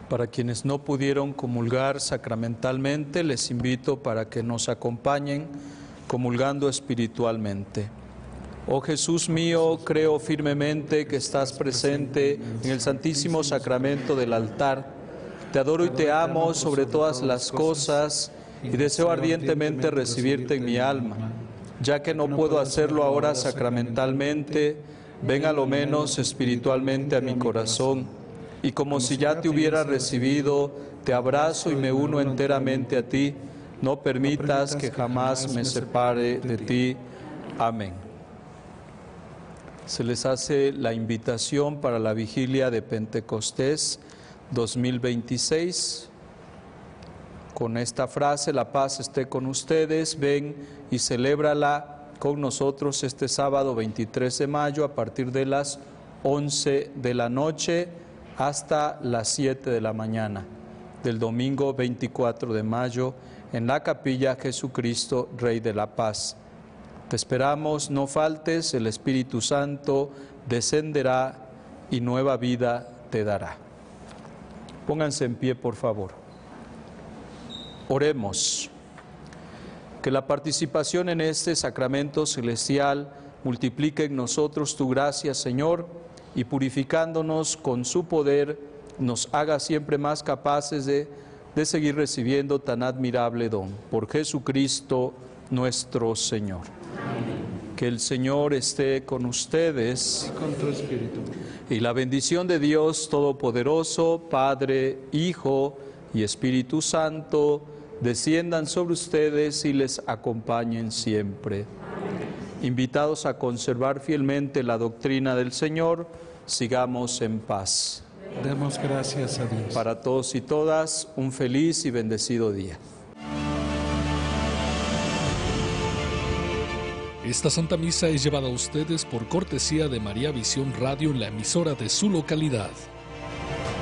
Para quienes no pudieron comulgar sacramentalmente, les invito para que nos acompañen comulgando espiritualmente. Oh Jesús mío, creo firmemente que estás presente en el Santísimo Sacramento del altar. Te adoro y te amo sobre todas las cosas y deseo ardientemente recibirte en mi alma. Ya que no puedo hacerlo ahora sacramentalmente, ven a lo menos espiritualmente a mi corazón. Y como si ya te hubiera recibido, te abrazo y me uno enteramente a ti. No permitas que jamás me separe de ti. Amén. Se les hace la invitación para la vigilia de Pentecostés 2026. Con esta frase, la paz esté con ustedes, ven y celébrala con nosotros este sábado 23 de mayo a partir de las 11 de la noche hasta las 7 de la mañana del domingo 24 de mayo en la Capilla Jesucristo, Rey de la Paz. Te esperamos, no faltes, el Espíritu Santo descenderá y nueva vida te dará. Pónganse en pie, por favor. Oremos. Que la participación en este sacramento celestial multiplique en nosotros tu gracia, Señor, y purificándonos con su poder, nos haga siempre más capaces de seguir recibiendo tan admirable don. Por Jesucristo nuestro Señor. Amén. Que el Señor esté con ustedes. Y con tu espíritu. Y la bendición de Dios Todopoderoso, Padre, Hijo y Espíritu Santo, desciendan sobre ustedes y les acompañen siempre. Invitados a conservar fielmente la doctrina del Señor, sigamos en paz. Demos gracias a Dios. Para todos y todas, un feliz y bendecido día. Esta Santa Misa es llevada a ustedes por cortesía de María Visión Radio en la emisora de su localidad.